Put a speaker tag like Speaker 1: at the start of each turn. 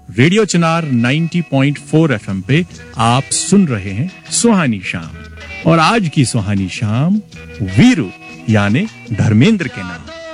Speaker 1: Radio चिनार 90.4 FM पे आप सुन रहे हैं सुहानी शाम। और आज की सुहानी शाम वीरू यानी धर्मेंद्र के नाम।